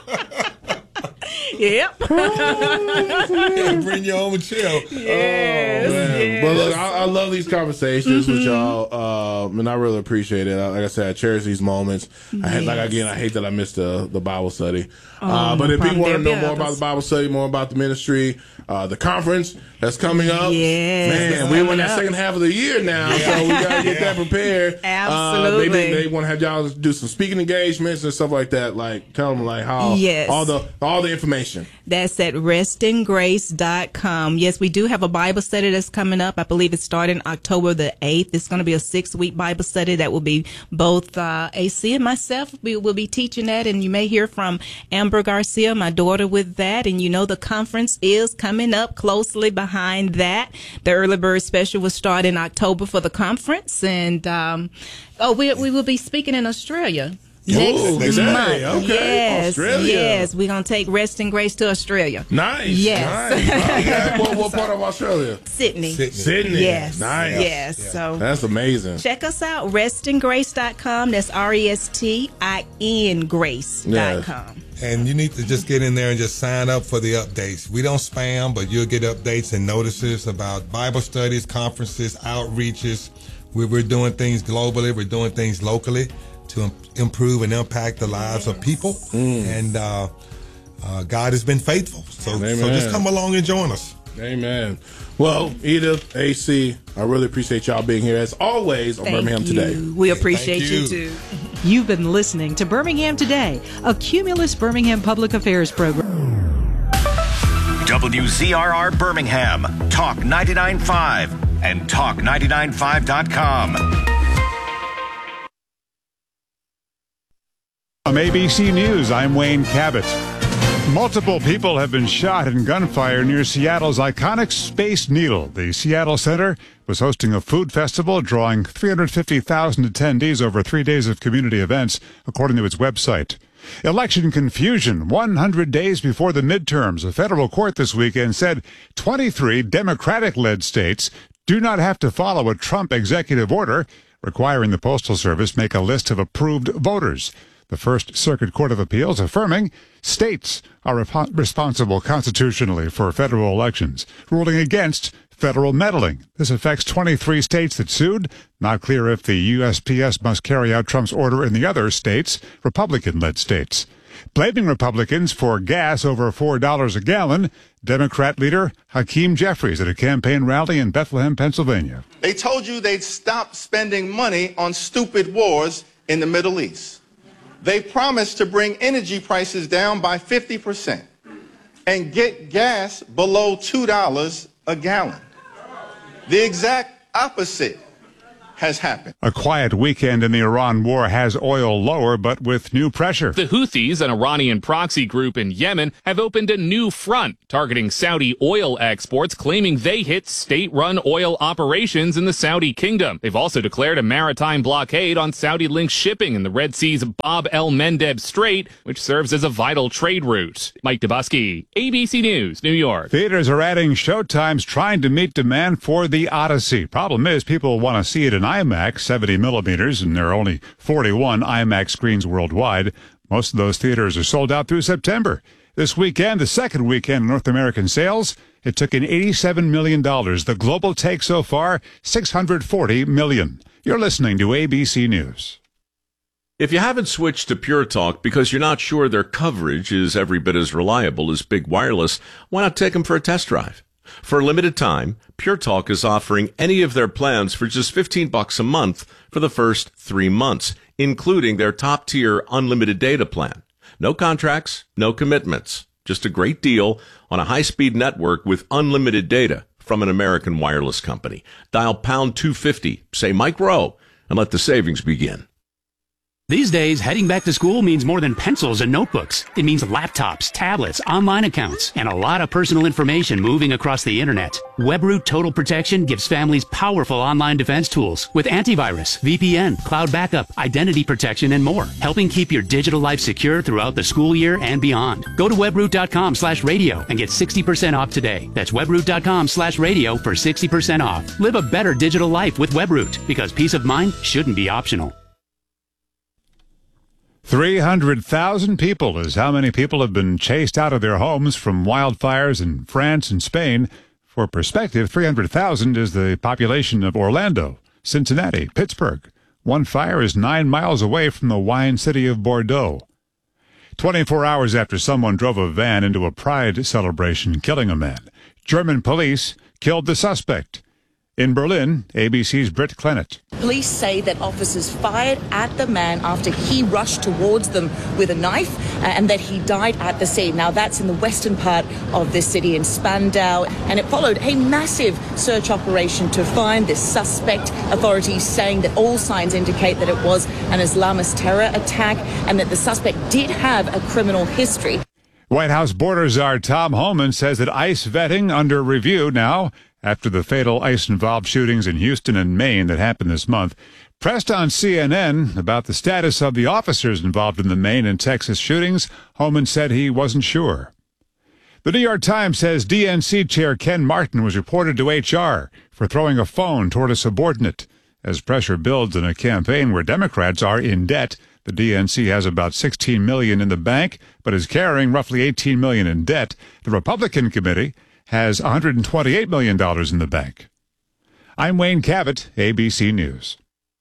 Yep. Yeah, bring your own chair. Yes, Oh, man. yes. But look, I, I love these conversations with y'all, um, and I really appreciate it. Like I said, I cherish these moments. I hate, like again, I hate that I missed the the Bible study. uh, but no if people problem. want to know There'll be more about others. the Bible study, more about the ministry, uh, the conference that's coming up, Yes, man, that's we're in coming that up. second half of the year now, so we gotta get that prepared. Absolutely. Uh, maybe they want to have y'all do some speaking engagements and stuff like that. Like tell them like how Yes. all the all the information. That's at rest in grace dot com. Yes, we do have a Bible study that's coming up. I believe it's starting October the eighth. It's going to be a six-week Bible study that will be both uh, A C and myself. We will be teaching that, and you may hear from Amber Garcia, my daughter, with that. And you know the conference is coming up closely behind that. The Early Bird Special will start in October for the conference. And, um, oh, we, we will be speaking in Australia. Next Ooh, month. okay, okay. Yes, Australia. yes. We're going to take Rest in Grace to Australia. Nice. Yes. Nice. Okay. what, what part of Australia? Sydney. Sydney. Sydney. Yes. Nice. Yes. So That's amazing. check us out, rest in grace dot com. That's R E S T I N grace dot com. And you need to just get in there and just sign up for the updates. We don't spam, but you'll get updates and notices about Bible studies, conferences, outreaches. We, we're doing things globally. We're doing things locally to im- improve and impact the lives of people. And uh, uh, God has been faithful. So, so Amen. just come along and join us. Amen. Well, Edith, A C, I really appreciate y'all being here as always on Thank Birmingham you. Today. We appreciate Thank you. you. too. You've been listening to Birmingham Today, a Cumulus Birmingham Public Affairs program. W Z R R Birmingham, Talk ninety-nine point five, and talk ninety-nine five dot com. From A B C News, I'm Wayne Cabot. Multiple people have been shot in gunfire near Seattle's iconic Space Needle. The Seattle Center was hosting a food festival drawing three hundred fifty thousand attendees over three days of community events, according to its website. Election confusion one hundred days before the midterms. A federal court this weekend said twenty-three Democratic-led states do not have to follow a Trump executive order requiring the Postal Service make a list of approved voters. The First Circuit Court of Appeals affirming states are rep- responsible constitutionally for federal elections, ruling against federal meddling. This affects twenty-three states that sued. Not clear if the U S P S must carry out Trump's order in the other states, Republican-led states. Blaming Republicans for gas over four dollars a gallon, Democrat leader Hakeem Jeffries at a campaign rally in Bethlehem, Pennsylvania. They told you they'd stop spending money on stupid wars in the Middle East. They promised to bring energy prices down by fifty percent and get gas below two dollars a gallon. The exact opposite has happened. A quiet weekend in the Iran war has oil lower, but with new pressure. The Houthis, an Iranian proxy group in Yemen, have opened a new front targeting Saudi oil exports, claiming they hit state-run oil operations in the Saudi kingdom. They've also declared a maritime blockade on Saudi-linked shipping in the Red Sea's Bab el-Mandeb Strait, which serves as a vital trade route. Mike Dubusky, A B C News, New York. Theaters are adding showtimes trying to meet demand for The Odyssey. Problem is, people want to see it in IMAX, seventy millimeters, and there are only forty-one IMAX screens worldwide. Most of those theaters are sold out through September. This weekend, the second weekend in North American sales, it took in eighty-seven million dollars. The global take so far, six hundred forty million dollars. You're listening to A B C News. If you haven't switched to Pure Talk because you're not sure their coverage is every bit as reliable as Big Wireless, why not take them for a test drive? For a limited time, Pure Talk is offering any of their plans for just fifteen bucks a month for the first three months, including their top-tier unlimited data plan. No contracts, no commitments. Just a great deal on a high-speed network with unlimited data from an American wireless company. Dial pound two fifty, say Mike Rowe, and let the savings begin. These days, heading back to school means more than pencils and notebooks. It means laptops, tablets, online accounts, and a lot of personal information moving across the internet. WebRoot Total Protection gives families powerful online defense tools with antivirus, V P N, cloud backup, identity protection, and more, helping keep your digital life secure throughout the school year and beyond. Go to webroot.com slash radio and get sixty percent off today. That's webroot.com slash radio for sixty percent off. Live a better digital life with WebRoot, because peace of mind shouldn't be optional. three hundred thousand people is how many people have been chased out of their homes from wildfires in France and Spain. For perspective, three hundred thousand is the population of Orlando, Cincinnati, Pittsburgh. One fire is nine miles away from the wine city of Bordeaux. twenty-four hours after someone drove a van into a pride celebration, killing a man, German police killed the suspect. In Berlin, A B C's Britt Clennett. Police say that officers fired at the man after he rushed towards them with a knife uh, and that he died at the scene. Now, that's in the western part of the city in Spandau, and it followed a massive search operation to find this suspect. Authorities saying that all signs indicate that it was an Islamist terror attack and that the suspect did have a criminal history. White House border czar Tom Homan says that ICE vetting under review now after the fatal ICE-involved shootings in Houston and Maine that happened this month. Pressed on C N N about the status of the officers involved in the Maine and Texas shootings, Homan said he wasn't sure. The New York Times says D N C chair Ken Martin was reported to H R for throwing a phone toward a subordinate. As pressure builds in a campaign where Democrats are in debt, the D N C has about sixteen million dollars in the bank, but is carrying roughly eighteen million dollars in debt. The Republican committee has one hundred twenty-eight million dollars in the bank. I'm Wayne Cabot, A B C News.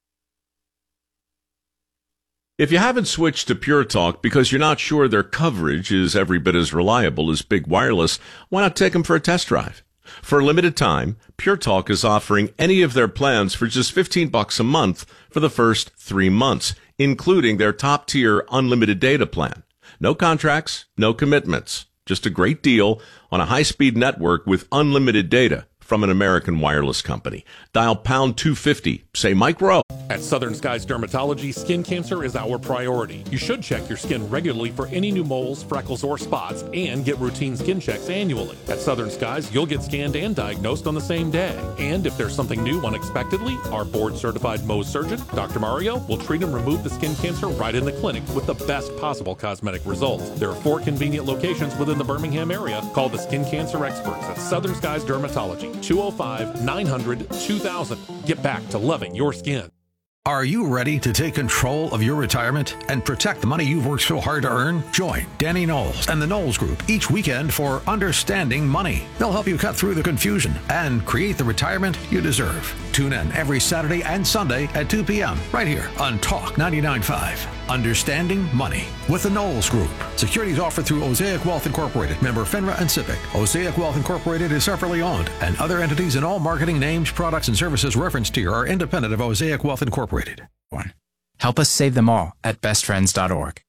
If you haven't switched to Pure Talk because you're not sure their coverage is every bit as reliable as Big Wireless, why not take them for a test drive? For a limited time, Pure Talk is offering any of their plans for just fifteen bucks a month for the first three months, including their top-tier unlimited data plan. No contracts, no commitments. Just a great deal on a high-speed network with unlimited data from an American wireless company. Dial pound two fifty, say Mike Rowe. At Southern Skies Dermatology, skin cancer is our priority. You should check your skin regularly for any new moles, freckles, or spots, and get routine skin checks annually. At Southern Skies, you'll get scanned and diagnosed on the same day. And if there's something new unexpectedly, our board-certified Mohs surgeon, Doctor Mario, will treat and remove the skin cancer right in the clinic with the best possible cosmetic results. There are four convenient locations within the Birmingham area. Call the skin cancer experts at Southern Skies Dermatology, two oh five, nine hundred, two thousand. Get back to loving your skin. Are you ready to take control of your retirement and protect the money you've worked so hard to earn? Join Danny Knowles and the Knowles Group each weekend for Understanding Money. They'll help you cut through the confusion and create the retirement you deserve. Tune in every Saturday and Sunday at two p.m. right here on Talk ninety-nine point five. Understanding Money with the Knowles Group. Securities offered through Osaic Wealth Incorporated, member FINRA and SIPC. Osaic Wealth Incorporated is separately owned, and other entities and all marketing names, products, and services referenced here are independent of Osaic Wealth Incorporated. Help us save them all at best friends dot org.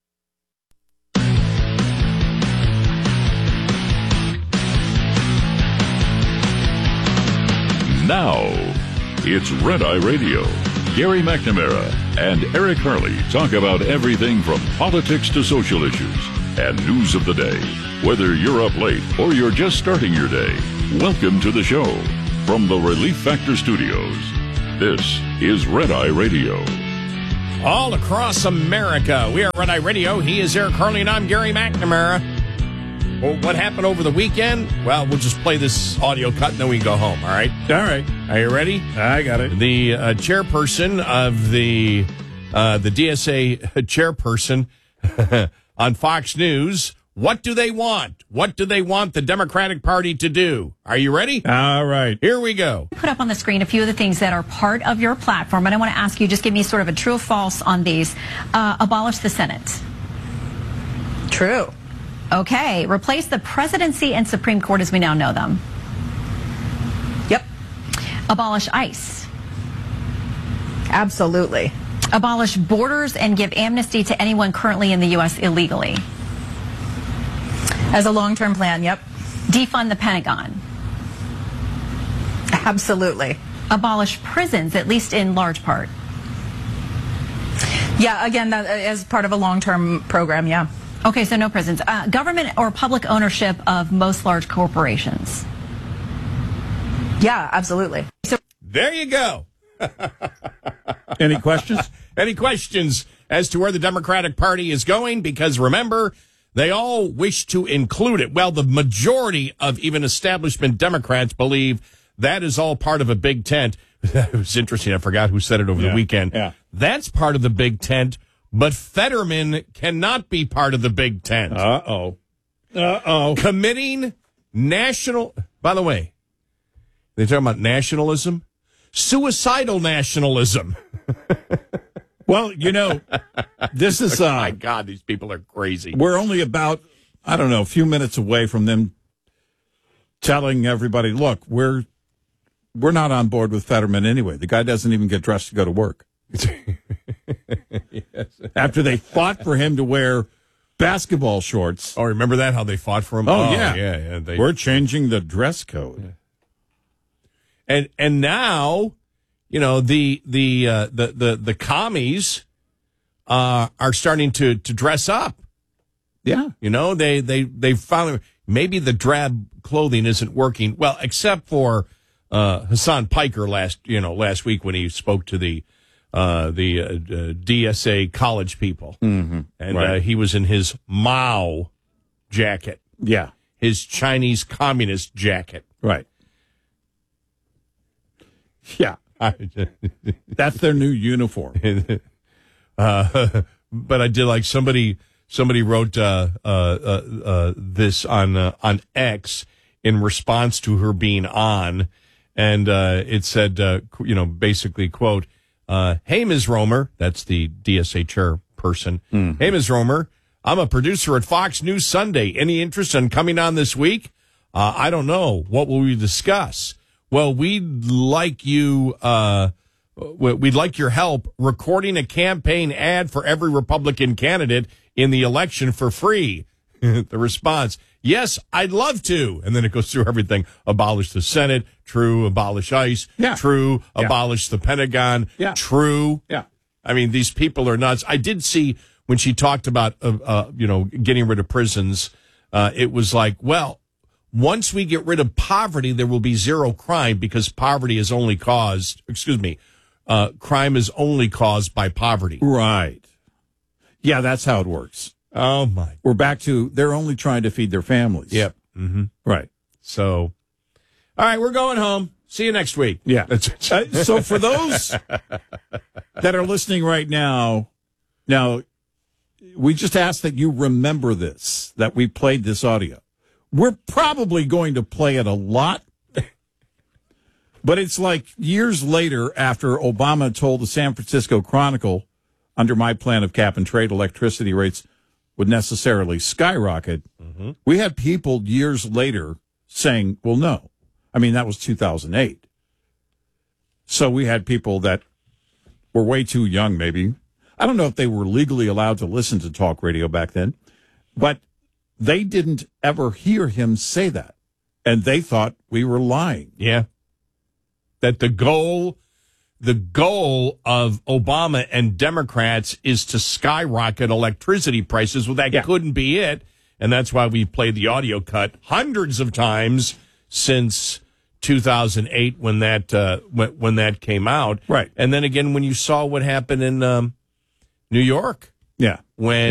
Now, it's Red Eye Radio. Gary McNamara and Eric Harley talk about everything from politics to social issues and news of the day. Whether you're up late or you're just starting your day, welcome to the show. From the Relief Factor Studios, this is Red Eye Radio. All across America, we are Red Eye Radio. He is Eric Harley, and I'm Gary McNamara. Well, what happened over the weekend? Well, we'll just play this audio cut, and then we can go home, all right? All right. Are you ready? I got it. The uh, chairperson of the uh, the D S A chairperson on Fox News, what do they want? What do they want the Democratic Party to do? Are you ready? All right. Here we go. Put up on the screen a few of the things that are part of your platform, and I want to ask you, just give me sort of a true or false on these. Uh, abolish the Senate. True. Okay. Replace the presidency and Supreme Court as we now know them. Yep. Abolish ICE. Absolutely. Abolish borders and give amnesty to anyone currently in the U S illegally. As a long-term plan, yep. Defund the Pentagon. Absolutely. Abolish prisons, at least in large part. Yeah, again, that, as part of a long-term program, yeah. Okay, so no prisons. Uh, government or public ownership of most large corporations. Yeah, absolutely. So there you go. Any questions? Any questions as to where the Democratic Party is going? Because remember, they all wish to include it. Well, the majority of even establishment Democrats believe that is all part of a big tent. It was interesting. I forgot who said it over yeah, the weekend. Yeah. That's part of the big tent, but Fetterman cannot be part of the big tent. Uh-oh. Uh-oh. Committing national... By the way, they're talking about nationalism? Suicidal nationalism. Well, you know, this is... Uh, oh my God, these people are crazy. We're only about, I don't know, a few minutes away from them telling everybody, look, we're we're not on board with Fetterman anyway. The guy doesn't even get dressed to go to work. Yes. After they fought for him to wear basketball shorts. Oh, remember that, how they fought for him? Oh, oh yeah. yeah, yeah they, we're changing the dress code. Yeah. And and now, you know, the the uh, the, the the commies uh, are starting to, to dress up. Yeah. You know, they they they finally, maybe the drab clothing isn't working well, except for uh, Hassan Piker last you know last week when he spoke to the uh, the uh, uh, D S A college people, mm-hmm. and right. uh, he was in his Mao jacket, yeah, his Chinese communist jacket, right. Yeah. That's their new uniform. uh, but I did like somebody somebody wrote uh, uh, uh, uh, this on uh, on X in response to her being on, and uh, it said, uh, you know, basically, quote, uh, "Hey, Miz Romer," that's the D S A chairperson. Mm. "Hey, Miz Romer, I'm a producer at Fox News Sunday. Any interest in coming on this week? Uh, I don't know. What will we discuss? Well, we'd like you, uh, we'd like your help recording a campaign ad for every Republican candidate in the election for free." The response, "Yes, I'd love to." And then it goes through everything. Abolish the Senate. True. Abolish ICE. Yeah. True. Yeah. Abolish the Pentagon. Yeah. True. Yeah. I mean, these people are nuts. I did see when she talked about, uh, uh, you know, getting rid of prisons, uh, it was like, well, once we get rid of poverty, there will be zero crime because poverty is only caused, excuse me, uh, crime is only caused by poverty. Right. Yeah, that's how it works. Oh, my. We're back to they're only trying to feed their families. Yep. Mm-hmm. Right. So, all right, we're going home. See you next week. Yeah. Uh, so for those that are listening right now, now, we just ask that you remember this, that we played this audio. We're probably going to play it a lot, but it's like years later after Obama told the San Francisco Chronicle, under my plan of cap and trade, electricity rates would necessarily skyrocket. Mm-hmm. We had people years later saying, well, no. I mean, that was two thousand eight. So we had people that were way too young, maybe. I don't know if they were legally allowed to listen to talk radio back then, but they didn't ever hear him say that. And they thought we were lying. Yeah. That the goal, the goal of Obama and Democrats is to skyrocket electricity prices. Well, that yeah. couldn't be it. And that's why we played the audio cut hundreds of times since two thousand eight when that, uh, when, when that came out. Right. And then again, when you saw what happened in, um, New York. Yeah. When